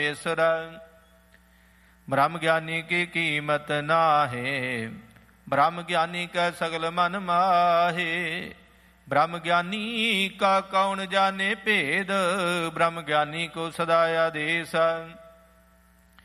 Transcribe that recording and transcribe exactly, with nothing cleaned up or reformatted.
ईश्वर। ब्रह्म ज्ञानी की कीमत नाहे, ब्रह्म ज्ञानी का सगल मन माहे। ब्रह्म ज्ञानी का कौन जाने भेद, ब्रह्म ज्ञानी को सदा आदेश।